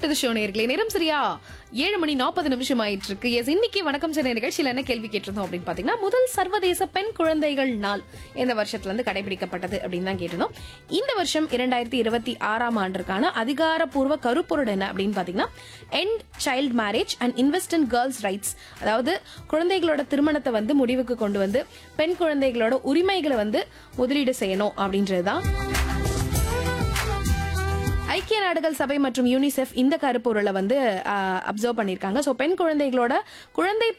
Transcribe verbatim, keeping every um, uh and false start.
Back to the show நேயர்களே. நேரம் சரியா ஏழு மணி நாற்பது நிமிஷம் ஆயிட்டு இருக்கு. எஸ், இன்னைக்கு வணக்கம் சென்னை நிகழ்ச்சியில என்ன கேள்வி கேட்டிருந்தோம் அப்படின்னு பாத்தீங்கன்னா, முதல் சர்வதேச பெண் குழந்தைகள் நாள் எந்த வருஷத்துல இருந்து கடைபிடிக்கப்பட்டது அப்படின்னு தான் கேட்டிருந்தோம். இந்த வருஷம் இரண்டாயிரத்தி இருபத்தி ஆறாம் ஆண்டிற்கான அதிகாரப்பூர்வ கருப்பொருள் என்ன அப்படின்னு பாத்தீங்கன்னா, end child marriage and invest in girls rights. அதாவது குழந்தைகளோட திருமணத்தை வந்து முடிவுக்கு கொண்டு வந்து பெண் குழந்தைகளோட உரிமைகளை வந்து முதலீடு செய்யணும் அப்படின்றதுதான். ஐக்கிய நாடுகள் சபை மற்றும் யூனிசெஃப் இந்த கருப்பொருளை வந்து அப்சர்வ் பண்ணியிருக்காங்க. ஸோ பெண் குழந்தைகளோட குழந்தை